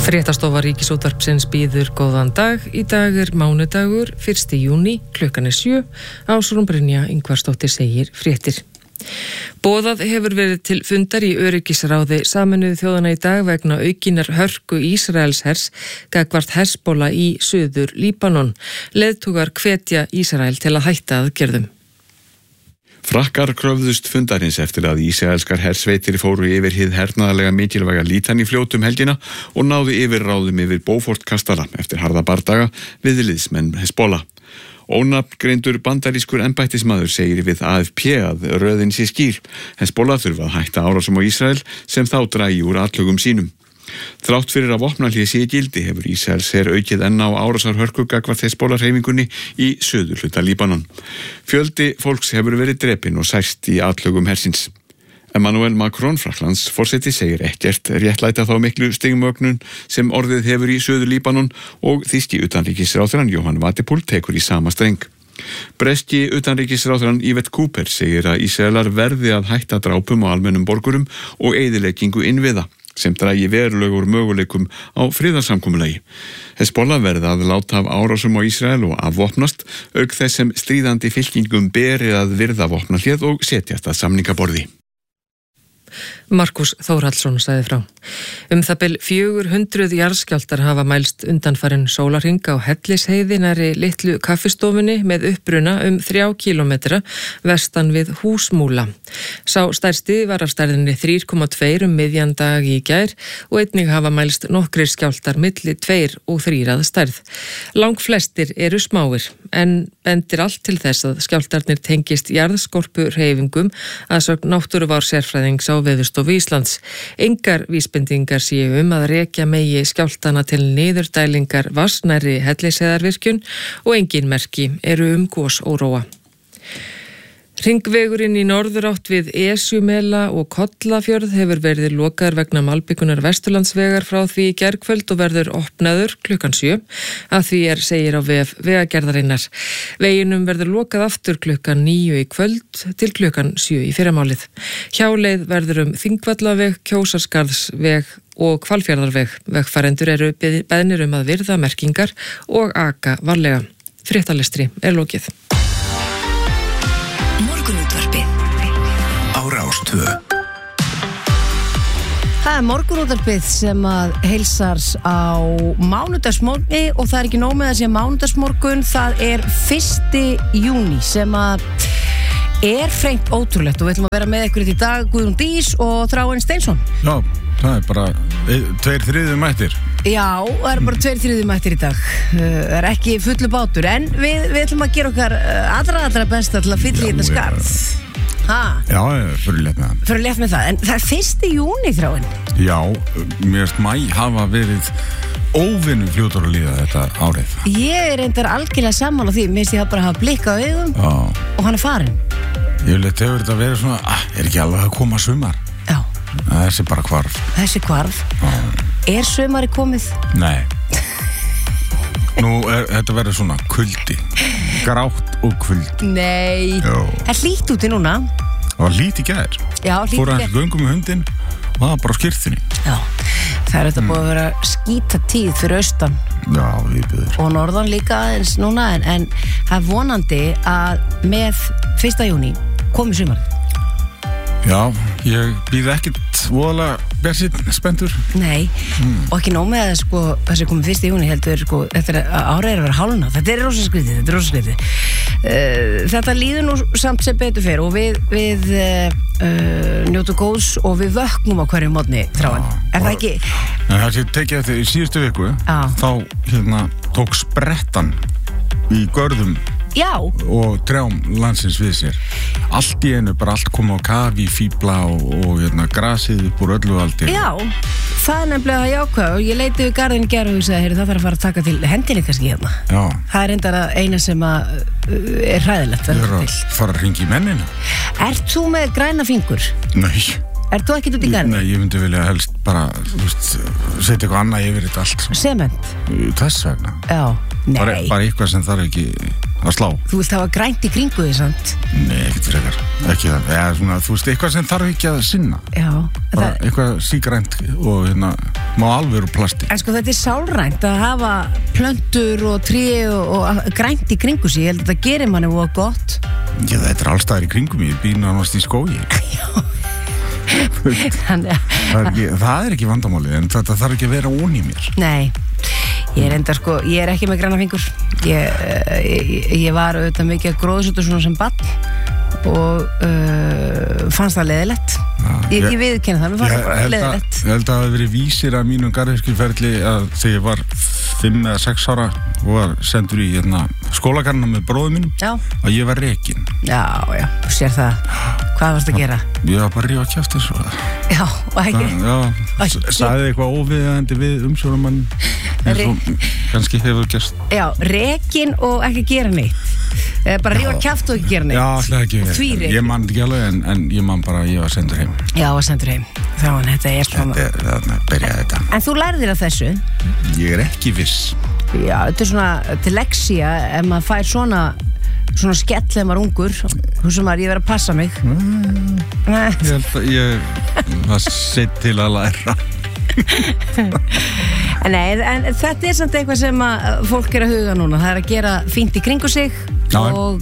Fréttastofa Ríkisútvarpsins býður góðan dag. Í dag mánudagur, 1. júní, klukkan 7. Ásrún Brynja Ingvarsdóttir segir fréttir. Boðað hefur verið til fundar í öryggisráði Sameinuðu þjóðanna í dag vegna aukinnar hörku Ísraelshers gagnvart Hezbollah í suður Líbanon. Leiðtogar hvetja Ísrael til að hætta aðgerðum. Frakkar kröfðust fundarins eftir að ísraelskar hersveitir fóru yfir hið hernaðarlega mikilvæga Lítan í Fljótum helgina og náðu yfirráðum yfir Beaufort-kastala eftir harða bardaga við liðsmenn Hezbollah. Ónafngreindur bandarískur embættismaður segir við AFP að röðin sé skýr. Hezbollah þurfa að hætta árásum á Ísrael sem þá dragi úr atlögum sínum. Þrátt fyrir að vopnahlé sé í gildi hefur Ísraels her aukið enn á árásarhörku gagnvart Hezbollah-hreyfingunni í suðurhluta Líbanon. Fjöldi fólks hefur verið drepinn og særst í atlögum hersins. Emmanuel Macron, Frakklands forseti, segir ekkert réttlæta þá miklu stigmögnun sem orðið hefur í suður Líbanon og þýski utanríkisráðherrann Johan Wadepool tekur í sama streng. Breski utanríkisráðherrann Yvette Cooper segir að Ísraelar verði að hætta drápum á almennum borgurum og eyðileggingu innviða sem dragi verulegur möguleikum á friðarsamkomulagi. Hezbollah verði að láta af árásum á Ísrael og afvopnast, auk þess sem stríðandi fylkingum beri að virða vopnahléð og setjast að samningaborði. Markus Þórhallsson sagði frá. Það bil 400 jarðskjálftar hafa mælst undanfarinn sólarhring á Hellisheiði nærri litlu kaffistofunni með uppruna 3 kilometra vestan við Húsmúla. Sá stærsti var af stærðinni 3,2 miðjan dag í gær og einnig hafa mælst nokkrir skjálftar milli 2 og 3 að stærð. Langflestir eru smáir en bendir allt til þess að skjálftarnir tengist jarðskorpu hreyfingum að sögn náttúruvár sérfræðings á Veðurstofu Íslands. Engar vísbendingar séu að rekja megi skjálftana til niðurdælingar vatns nærri Hellisheiðarvirkjun og engin merki eru gosóróa. Hringvegurinn í norðurátt við Esjumela og Kollafjörð hefur verið lokaður vegna malbikunar Vesturlandsvegar frá því í gærkvöld og verður opnaður klukkan 7. Að því segir á vef Vegagerðarinnar. Veginum verður lokað aftur klukkan 9 í kvöld til klukkan 7 í fyrramálið. Hjáleið verður Þingvallaveg, Kjósarskarðsveg og Hvalfjarðarveg. Vegfarendur eru beðnir að virða merkingar og aka varlega. Fréttalestri lokið. Á Rás 2. Það morgunútvarpið sem að heilsar á mánudagsmorgni og það ekki nóg með að sé mánudagsmorgun, það 1. júní sem að frengt ótrúlegt og við ætlum að vera með ykkur í dag, Guðrún Dís og Þráinn Steinsson. Já, það bara 2/3 mættir. Já, það bara 2/3 mættir í dag. Það ekki fullu bátur en við ætlum að gera okkar allra besta til að fylla í þetta skarð. Já, fyrir létt með það. Fyrir létt með það, en það 1. júní, Þráinn. Já, mér finnst maí hafa verið óvinnum fljótur að líða þetta árið. Ég reyndar algjörlega sammála því, mér finnst ég bara hafa blikka á augum og hann farinn. Ég vil hefur þetta verið svona, ekki alveg að koma sumar? Já. Þessi bara hvarf. Þessi hvarf. Sumari komið? Nei. Nú þetta verður svona kuldi. Grátt og kuldi. Nei. Jó. Það hlýtt úti núna. Það var hlýtt í gær. Já, hlýtt í gær. Fór að göngum með hundinn og það var bara á skyrtunni. Já. Það þetta búið að vera skýta tíð fyrir austan. Já, við byrður. Og norðan líka aðeins núna en það vonandi að með 1. júní komið sumarið. Já, ég býð ekkert voðalega björnsinn spenntur. Nei, og ekki nóg með að þessi komið 1. júní heldur þetta árið að vera hálna. Þetta rosa skrítið, þetta líður nú samt sem betur fyrir og við njótu góðs og við vöknum á hverju morgni, Þráinn. Það ekki? En það sé tekið eftir í síðustu viku, þá tók sprettan í görðum. Já. Og trjám landsins við sér. Allt í einu, bara allt kom á kafi, fíbla og grasið upp úr öllu aldi. Já, það nefnilega jákvæð og ég leiti við garðin í gær og hugsaði, það þarf að fara að taka til hendinni kannski hérna. Já. Það reyndar að eina sem hræðilegt. Ég að fara að hringi í mennina. Ert þú með græna fingur? Nei. Ert þú ekkert út í garðin? Nei, ég myndi vilja helst bara, setja eitthvað annað yfir þetta allt. Sement? Þess vegna. Já, nei. Bara eitthvað sem þarf ekki að slá. Þú vilt hafa grænt í kringu því, sant? Nei, ekkert frekar. Ekki það. Eða svona, þú veist, eitthvað sem þarf ekki að sinna. Já. Bara eitthvað sígrænt og má alveg úr plasti. En sko þetta sálrænt að hafa plöntur og tré og grænt í kringu sig, ég held að þetta gerir manni og gott. Já, þetta allstaðar í kringum, ég býr nánast í skógi. það er ekki vandamálið, en þetta þarf ekki að vera ón í mér. Nei, ég er ekki með græna fingur. Ég var auðvitað mikið að gróðsetja svona sem barn og fannst það leiðilegt. Ég viðurkenni það, mér fannst það bara leiðilegt. Ég held að það hafi verið vísir að mínum garðyrkjuferli að þegar ég var 5 eða 6 ára og var sendur í skólagarna með bróðum mínum, að ég var rekinn. Já, þú sér það. Hvað varst að gera? Ég var bara að rífa kjafti svo. Já, og ekki? Sagði eitthvað óviðeigandi við umsjónarmann eins og kannski hefur gerst. Já, rekinn og ekki gera neitt. Bara rífa kjaft og ekki gera neitt. Já, alltaf ekki. Ég man ekki alveg, en ég man bara að ég var sendur heim. Já, var sendur heim. Þannig, þetta er svona. Þannig að byrjaði þetta. En þú lærðir af þessu? Ég er ekki viss. Já, þetta er svona til leksía ef maður fær svona skell þegar maður ungur, þú sem maður, ég verið að passa mig. Ég held að ég var sett til að læra. Nei, en þetta er samt eitthvað sem að fólk er að huga núna. Það er að gera fínt í kringu sig og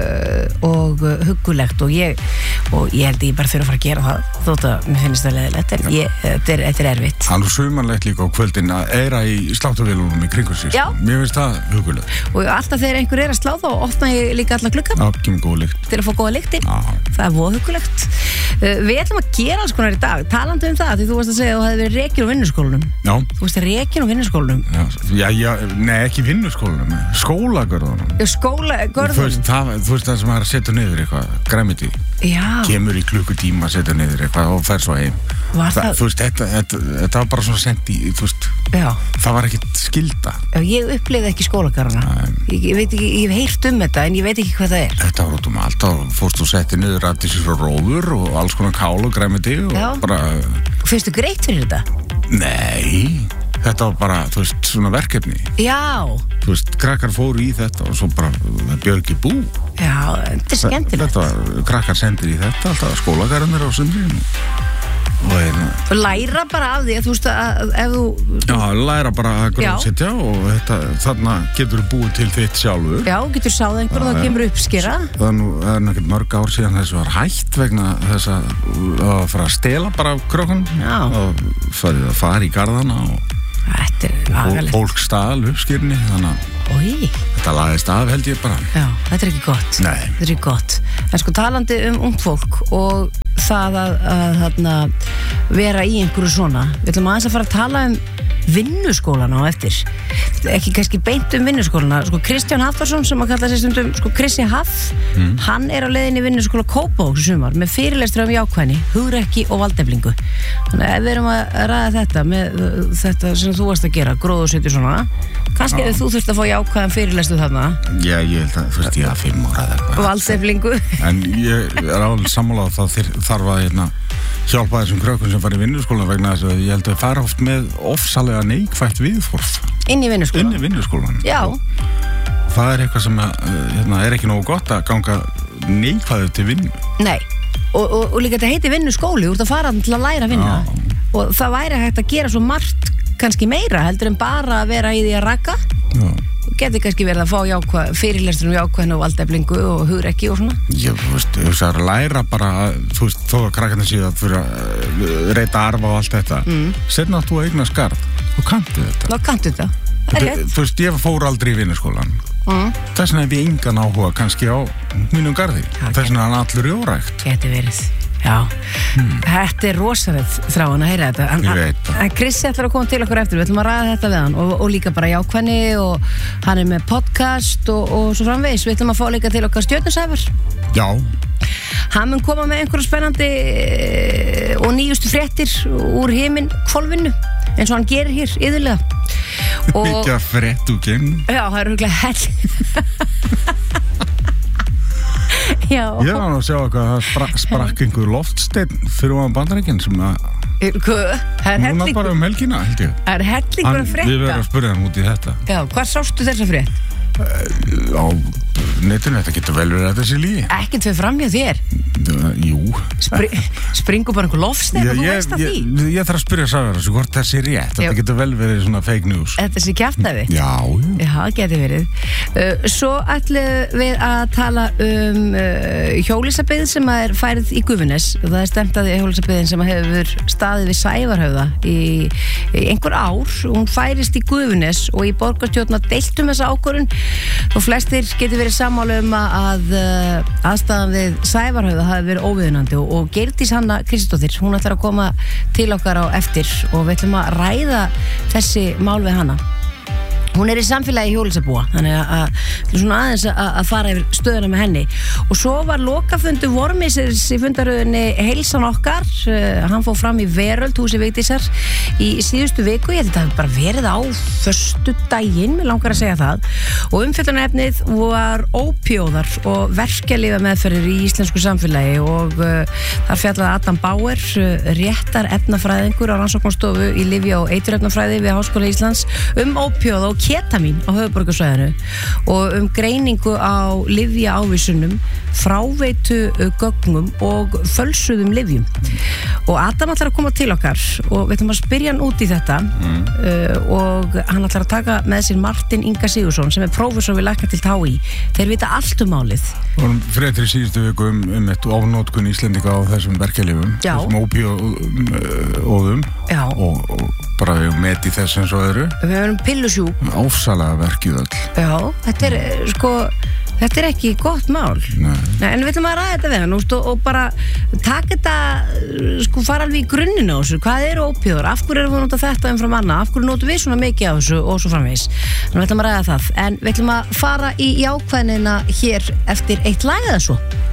huggulegt og ég held að ég bara þurfa að fara að gera það þótt að mér finnst það leiðilegt en þetta er erfitt. Alveg sumarlegt líka á kvöldin að eira í sláttarvélunum í kringu sig. Mér finnst það huggulegt. Og alltaf þegar einhver er að slá þá opna ég líka alla glugga. Já, kemur góð lykt. Til að fá góða lykti. Það er voða huggulegt. Við ætlum að gera alls konar í dag. Talandi um það, því þú varst að segja að þú hefði verið rekinn á vinnuskólanum. Já. Þú varst rekinn á vinnuskólanum. Nei, ekki vinnuskólanum, skólagörðunum. Þú veist það sem er að setja niður eitthvað, græmiti. Já. Kemur í klukkutíma að setja niður eitthvað og fer svo heim. Þú veist, þetta var bara svona sendi, þú veist. Já. Það var ekkert skylda. Ég upplifði ekki skólagarðana. Ég veit ekki, ég hef heyrt um þetta en ég veit ekki hvað það er. Þetta var út um allt og fórst þú setti niður að þessi svo rófur og alls konar kál og græmiti og bara. Fyrstu greitt fyrir þetta? Nei. Þetta var bara, þú veist, svona verkefni. Já. Þú veist, krakkar fóru í þetta og svo bara björgi bú. Já, þetta er skemmtilegt. Krakkar sendir í þetta, alltaf skólagarðanir á sundinu. Og læra bara af því að þú veist að ef þú. Já, læra bara að gróðsetja og þarna getur þú búið til þitt sjálfur. Já, getur sáð einhver og það kemur uppskera. Það er náttúrulega mörg ár síðan þessu var hætt vegna þess að fara að stela bara af krökkunum. Já. Og fara í garðana og fólk stál uppskýrni, þannig að þetta lagðist af held ég bara. Já, þetta er ekki gott. Nei. Þetta er ekki gott. En sko talandi ungt fólk og það að vera í einhverju svona, við ætlum aðeins að fara að tala vinnuskólana á eftir. Ekki kannski beint vinnuskólana. Sko Kristján Hafþórsson sem að kalla sig stundum Krissi Haff, hann er á leiðinni í vinnuskóla Kópavogs í sumar með fyrirlestur jákvæðni, hugrekki og valdeflingu. Þannig að ef við erum að ræða þetta með þetta sem þú varst að gera, gróðursetju svona, kannski ef þú þurft að fá jákvæðan fyrirlestur þarna. Já, ég held að þurft ég að 5 ára eða eitthvað. Valdeflingu. En ég er alveg sammála að það þarf að hjálpa þessum krökkum sem fara í vinnuskólan vegna þess að ég held að fara oft með ofsalega neikvætt viðhorf inn í vinnuskólan. Já. Það er eitthvað sem er ekki nógu gott að ganga neikvæður til vinnu. Nei, og líka þetta heiti vinnuskóli, þú ert að fara til að læra að vinna. Og það væri hægt að gera svo margt kannski meira heldur en bara að vera í því að raka. Já. Geti kannski verið að fá fyrirlestur jákvæðni og valdeflingu og hugrekki og svona. Já, þú veist, þú að læra bara, þú veist, þó að krakkarnir séu að fyrir að reyta arfa og allt þetta. Setna að þú eignar skarð og kantu þetta. Þá kantu þetta, það er rétt. Þú veist, ég fór aldrei í vinnuskólan. Þess vegna hef ég engan áhuga kannski á mínum garði. Þess vegna er hann allur jórækt. Geti verið. Já, þetta er rosalegt þráin að heyra þetta. Ég veit það. En Krissi ætlar að koma til okkur eftir, við ætlum að ræða þetta við hann og líka bara jákvæðni og hann er með podcast og svo framvegis. Við ætlum að fá líka til okkar stjörnusæfar. Já. Hann mun koma með einhverja spennandi og nýjustu fréttir úr himinn-hvolfinu eins og hann gerir hér iðulega. Mikið að fréttu gegn. Já, það er örugglega hell. Já. Ég var að sjá eitthvað að það sprakk einhver loftsteinn fyrir ofan Bandaríkin sem að núna bara helgina held ég. Það er hellingur að frétta. Við verðum að spyrja hann út í þetta. Já, hvað sástu þessa frétt? Á netinu, þetta getur vel verið að þetta sé lígi. Ekkert fyrir fram hjá þér? Jú. Springur bara einhver lofsneið og þú veist að því? Ég þarf að spyrja Sævar hvort það sé rétt. Þetta getur vel verið svona fake news. Þetta sé kjaftæði? Já. Já, það getur verið. Svo ætlum við að tala hjólisabyggð sem er færið í Gufunes. Það er stemt að hjólisabyggðin sem hefur staðið við Sævarhöfða í einhver ár. Hún færist í Gufunes og í borgarstjórn deilt þessa ákvörðun og flestir getur verið sammála að aðstæðan við Sævarhöfða hafi verið óviðunandi og Geirdís Hanna Kristdóttir, hún ætlar að koma til okkar á eftir og við ætlum að ræða þessi mál við hana. Hún er í samfélagi hjólisabúa, þannig að svona aðeins að fara yfir stöðuna með henni. Og svo var lokafundu vormisins í fundaröðinni Heilsan okkar, hann fór fram í Veröld, húsi Vigdísar, í síðustu viku, ég held að það hefði bara verið á föstudaginn, mér langar að segja það. Og umfjöllunarefnið var ópíóðar og verkjalyfja meðferðir í íslensku samfélagi og þar fjallaði Adam Bauer, réttar efnafræðingur á rannsóknarstofu í lyfja- og eiturefnafræði við Háskóla Íslands ópíóða og ketamín á höfuðborgarsvæðinu og greiningu á lyfjaávísunum, fráveitu gögnum og fölsuðum lyfjum. Og Adam ætlar að koma til okkar og við ætlum að spyrja hann út í þetta og hann ætlar að taka með sér Martin Inga Sigursson sem er prófessor við læknadeild HÍ. Þeir vita allt málið. Og fréttir í síðustu viku eitt ofnotkun Íslendinga á þessum verkjalyfjum, þessum ópíóðum og bara við meti þess eins og öðru. Við höfum pillusjúk. Ásalega verkið öll. Já, þetta er ekki gott mál. Nei, en við ætlum að ræða þetta við hann og bara taka þetta, fara alveg í grunninn á þessu. Hvað eru ópíóðar? Af hverju erum við að nota þetta umfram annað? Af hverju notum við svona mikið á þessu og svo framvegis? Þannig við ætlum að ræða það. En við ætlum að fara í jákvæðnina hér eftir eitt lag eða svo.